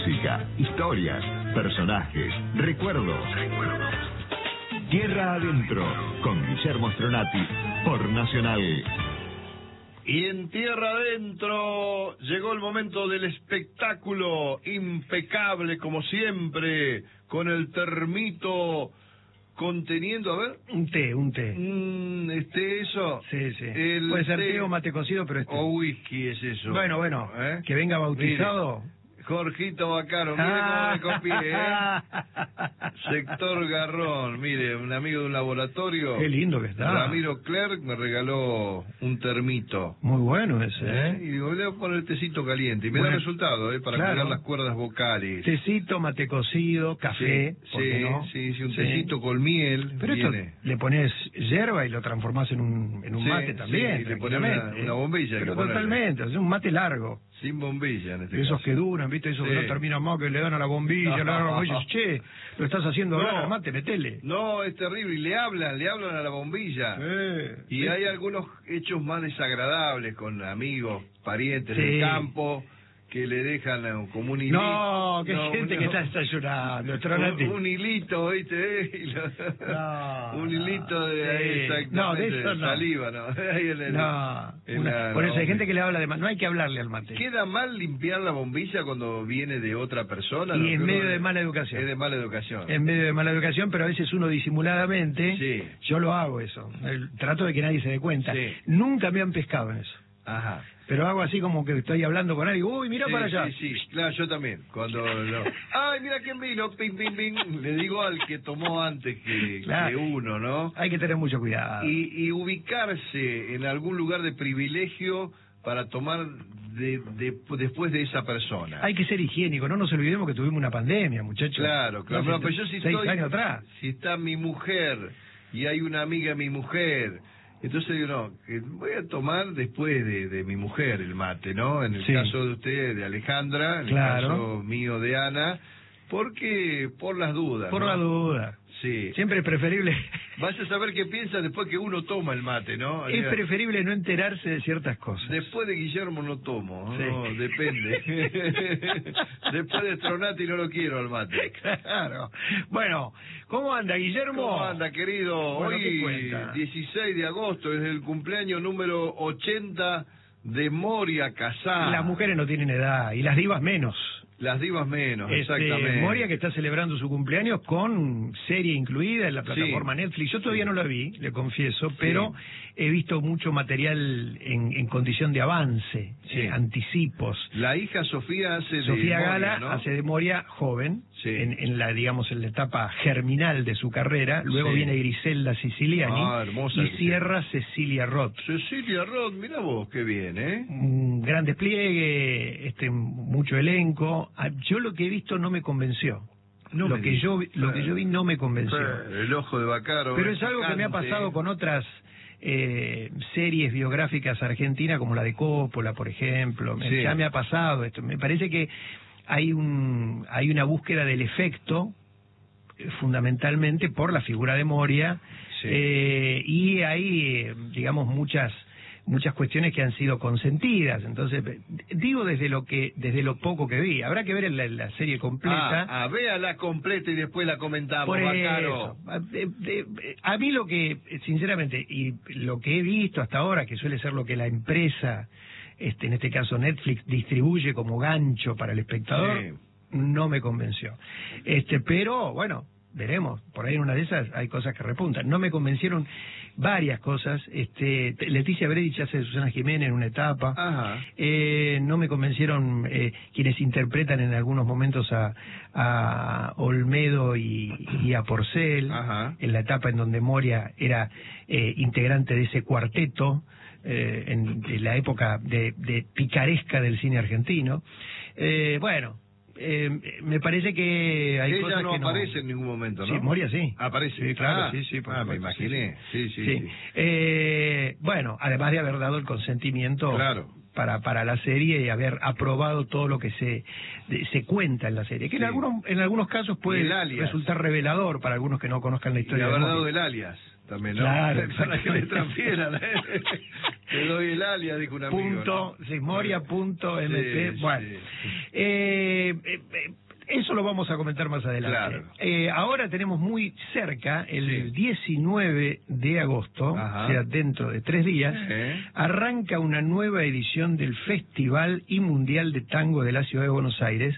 música, historias, personajes, recuerdos. Tierra Adentro, con Guillermo Stronati, por Nacional. Y en Tierra Adentro llegó el momento del espectáculo, impecable como siempre, con el termito conteniendo, a ver... Un té. Eso... Sí. El puede ser té o mate cocido, pero o whisky es eso. Bueno, que venga bautizado... Mire. Jorgito Bacaro, mire cómo me copié, Sector Garrón, mire, un amigo de un laboratorio. Qué lindo que está. Ramiro Clerc me regaló un termito. Muy bueno ese, Y digo, le voy a poner tecito caliente. Y me da resultado, para cuidar las cuerdas vocales. Tecito, mate cocido, café. Sí, un tecito con miel. Pero viene. Esto le pones hierba y lo transformás en un mate también. Sí, y le pones una bombilla. Pero totalmente, es un mate largo. Sin bombilla en este esos caso. Que duran, ¿viste? Esos que no terminan más, que le dan a la bombilla, le dan a la bombilla. Che, lo estás haciendo hablar al mate, metele. No, es terrible. Y le hablan a la bombilla. Y hay algunos hechos más desagradables con amigos, parientes del campo, que le dejan como un hilito. No, que gente que está desayunando. Un hilito, ¿viste? Un hilito de saliva, ¿no? Por eso hay gente que le habla de... No hay que hablarle al mate. ¿Queda mal limpiar la bombilla cuando viene de otra persona? Y en medio de mala educación. Es de mala educación. En medio de mala educación, pero a veces uno disimuladamente... Yo lo hago eso. Trato de que nadie se dé cuenta. Nunca me han pescado en eso. Ajá. Pero hago así como que estoy hablando con alguien. Uy, mira para allá. Sí, claro, yo también. Cuando ay, mira quién vino, ping, ping, ping. Le digo al que tomó antes que uno, ¿no? Hay que tener mucho cuidado. Y ubicarse en algún lugar de privilegio para tomar después de esa persona. Hay que ser higiénico, no nos olvidemos que tuvimos una pandemia, muchachos. Claro. No, pero yo si 6 años atrás. Si está mi mujer y hay una amiga de mi mujer... Entonces digo, que voy a tomar después de mi mujer el mate, ¿no? En el caso de usted, de Alejandra, en el caso mío de Ana, porque por las dudas. Por la duda. Sí. Siempre es preferible... Vas a saber qué piensa después que uno toma el mate, ¿no? Es preferible no enterarse de ciertas cosas. Después de Guillermo no tomo, no, depende. Después de Stronati no lo quiero al mate. Claro. Bueno, ¿cómo anda, Guillermo? ¿Cómo anda, querido? Bueno, hoy, 16 de agosto, es el cumpleaños número 80 de Moria Kazan. Las mujeres no tienen edad, y las divas menos. Las divas menos, exactamente. Moria, que está celebrando su cumpleaños con serie incluida en la plataforma Netflix. Yo todavía no la vi, le confieso, pero he visto mucho material en condición de avance, anticipos. La hija Sofía hace Sofía Gala, ¿no? Hace de Moria joven, en la etapa germinal de su carrera. Luego viene Griselda Siciliani y cierra Cecilia Roth. Cecilia Roth, mira vos, qué bien, Un gran despliegue, mucho elenco. Yo lo que he visto no me convenció. Lo que yo vi no me convenció. El ojo de Bacaro. Pero es algo que me ha pasado con otras series biográficas argentinas, como la de Coppola, por ejemplo. Ya me ha pasado esto. Me parece que hay una búsqueda del efecto, fundamentalmente por la figura de Moria, y hay, digamos, muchas cuestiones que han sido consentidas. Entonces, digo desde lo poco que vi. Habrá que ver la serie completa. Véala completa y después la comentamos, por Bacaro. A mí lo que, sinceramente, y lo que he visto hasta ahora, que suele ser lo que la empresa, en este caso Netflix, distribuye como gancho para el espectador, no me convenció. Pero, bueno, veremos, por ahí en una de esas hay cosas que repuntan. No me convencieron varias cosas. Leticia Bredich hace de Susana Jiménez en una etapa. No me convencieron quienes interpretan en algunos momentos a Olmedo y a Porcel, en la etapa en donde Moria era integrante de ese cuarteto, en la época de picaresca del cine argentino. Me parece que hay cosas que no aparece en ningún momento, ¿no? Sí, Moria sí. Aparece. Sí, claro, me imaginé. Sí. Bueno, además de haber dado el consentimiento para la serie y haber aprobado todo lo que se cuenta en la serie, que en algunos casos puede resultar revelador para algunos que no conozcan la historia. Y haber dado el alias. también, ¿no? Claro, para que le transfieran. Te doy el alias, dijo un amigo. Punto, ¿no? sí, Moria.mp. Sí, bueno, sí. Eso lo vamos a comentar más adelante. Claro. Ahora tenemos muy cerca, el 19 de agosto, o sea, dentro de 3 días, arranca una nueva edición del Festival y Mundial de Tango de la Ciudad de Buenos Aires,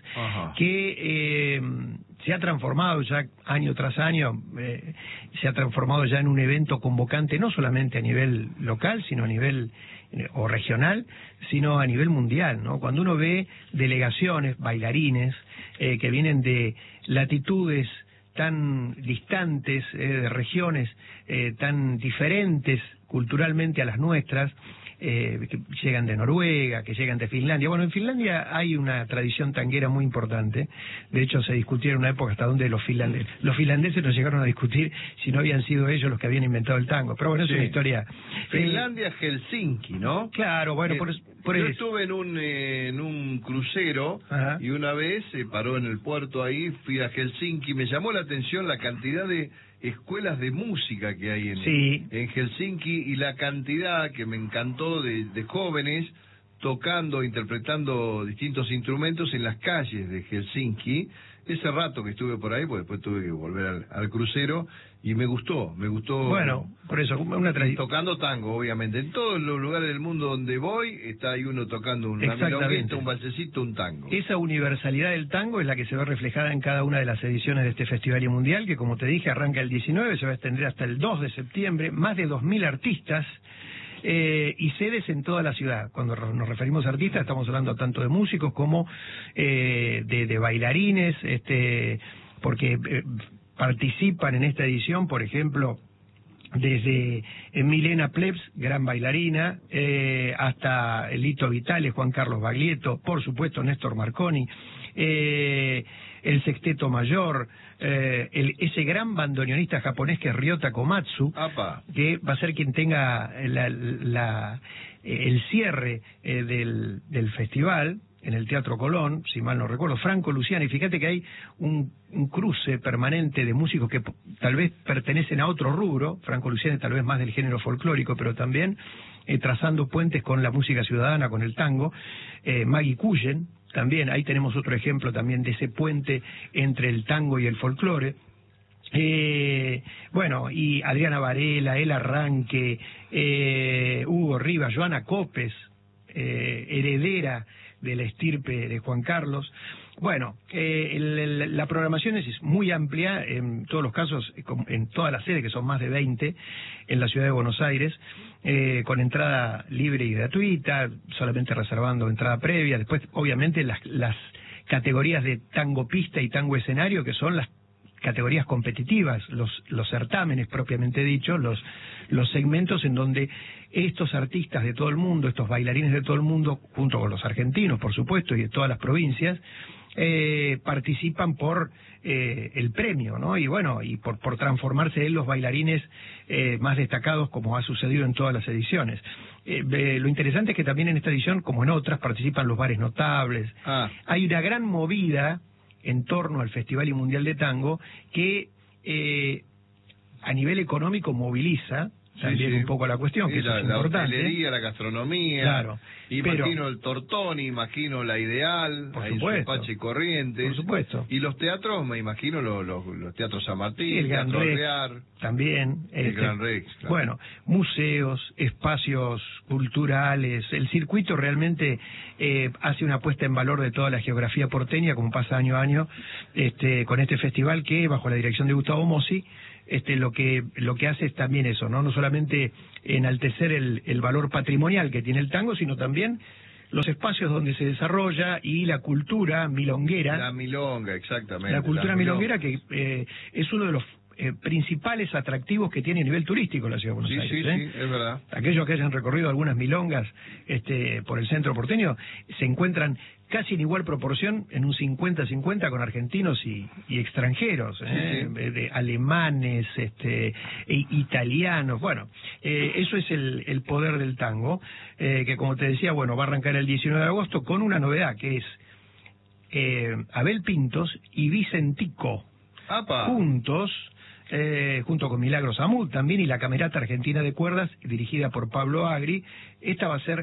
que se ha transformado ya año tras año, se ha transformado ya en un evento convocante no solamente a nivel local, sino a nivel o regional, sino a nivel mundial, ¿no? Cuando uno ve delegaciones, bailarines, que vienen de latitudes tan distantes, de regiones tan diferentes culturalmente a las nuestras, que llegan de Noruega, que llegan de Finlandia. Bueno, en Finlandia hay una tradición tanguera muy importante. De hecho, se discutía en una época hasta donde los finlandeses nos llegaron a discutir si no habían sido ellos los que habían inventado el tango. Pero bueno, es una historia. Finlandia, Helsinki, ¿no? Claro, bueno, por yo estuve en un crucero y una vez se paró en el puerto ahí, fui a Helsinki, me llamó la atención la cantidad de escuelas de música que hay en Helsinki y la cantidad que me encantó de jóvenes tocando, interpretando distintos instrumentos en las calles de Helsinki. Ese rato que estuve por ahí, pues después tuve que volver al crucero y me gustó. Bueno, por eso, una tradición. Tocando tango, obviamente. En todos los lugares del mundo donde voy, está ahí uno tocando una milonguita, un valsecito, un tango. Esa universalidad del tango es la que se ve reflejada en cada una de las ediciones de este Festival y Mundial, que como te dije, arranca el 19, se va a extender hasta el 2 de septiembre, más de 2.000 artistas, y sedes en toda la ciudad. Cuando nos referimos a artistas estamos hablando tanto de músicos como de bailarines, porque participan en esta edición, por ejemplo, desde Milena Plebs, gran bailarina, hasta Lito Vitale, Juan Carlos Baglietto, por supuesto Néstor Marconi, el Sexteto Mayor, ese gran bandoneonista japonés que es Ryota Komatsu, que va a ser quien tenga el cierre del festival en el Teatro Colón, si mal no recuerdo, Franco Luciani. Fíjate que hay un cruce permanente de músicos que tal vez pertenecen a otro rubro, Franco Luciani tal vez más del género folclórico, pero también trazando puentes con la música ciudadana, con el tango, Maggie Cullen, también, ahí tenemos otro ejemplo también de ese puente entre el tango y el folclore. Bueno, y Adriana Varela, El Arranque, Hugo Rivas, Joana Copes, heredera de la estirpe de Juan Carlos. Bueno, la programación es muy amplia, en todos los casos, en todas las sedes, que son más de 20, en la ciudad de Buenos Aires, con entrada libre y gratuita, solamente reservando entrada previa. Después, obviamente, las categorías de tango pista y tango escenario, que son las categorías competitivas, los certámenes propiamente dichos, los segmentos en donde estos artistas de todo el mundo, estos bailarines de todo el mundo, junto con los argentinos, por supuesto, y de todas las provincias, participan por el premio, ¿no? Y bueno, y por transformarse en los bailarines más destacados, como ha sucedido en todas las ediciones. Lo interesante es que también en esta edición, como en otras, participan los bares notables. Hay una gran movida en torno al Festival y Mundial de Tango que a nivel económico moviliza también un poco la cuestión, que eso es importante. La hotelería, la gastronomía, claro, imagino el Tortoni, imagino la Ideal, por supuesto, Pache Corrientes, por supuesto, y los teatros, me imagino los teatros San Martín, el Gran Rex, también, el Gran Rex, claro. Bueno, museos, espacios culturales, el circuito realmente hace una puesta en valor de toda la geografía porteña, como pasa año a año, con este festival que, bajo la dirección de Gustavo Mossi, lo que hace es también eso, no solamente enaltecer el valor patrimonial que tiene el tango, sino también los espacios donde se desarrolla y la cultura milonguera. La milonga, exactamente. La cultura milonguera, que es uno de los principales atractivos que tiene a nivel turístico la ciudad de Buenos Aires. Sí, es verdad. Aquellos que hayan recorrido algunas milongas por el centro porteño se encuentran casi en igual proporción, en un 50-50 con argentinos y extranjeros, de alemanes, italianos. Bueno, eso es el poder del tango, que como te decía, bueno, va a arrancar el 19 de agosto con una novedad, que es Abel Pintos y Vicentico juntos, junto con Milagros Amud también, y la Camerata Argentina de Cuerdas, dirigida por Pablo Agri. Este va a ser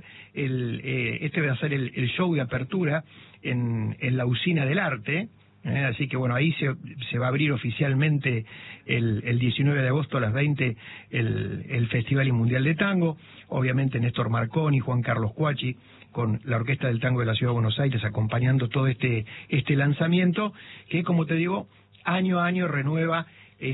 el show de apertura en la Usina del Arte. Así que bueno, ahí se va a abrir oficialmente el 19 de agosto a las 20 el Festival Mundial de Tango. Obviamente Néstor Marconi, Juan Carlos Cuachi, con la Orquesta del Tango de la Ciudad de Buenos Aires acompañando todo este lanzamiento, que como te digo, año a año renueva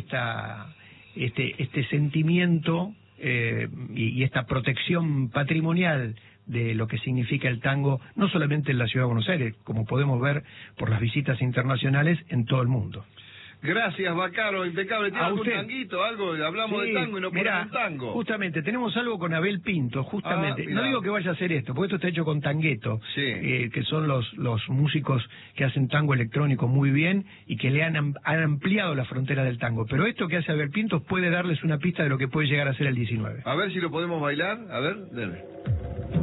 este sentimiento y esta protección patrimonial de lo que significa el tango, no solamente en la Ciudad de Buenos Aires, como podemos ver por las visitas internacionales en todo el mundo. Gracias, Baccaro, impecable. ¿Tiene algún tanguito, algo? Hablamos de tango y no ponemos un tango. Justamente, tenemos algo con Abel Pinto, justamente. No digo que vaya a hacer esto, porque esto está hecho con Tangueto, que son los músicos que hacen tango electrónico muy bien y que le han ampliado la frontera del tango. Pero esto que hace Abel Pinto puede darles una pista de lo que puede llegar a ser el 19. A ver si lo podemos bailar. A ver, dale.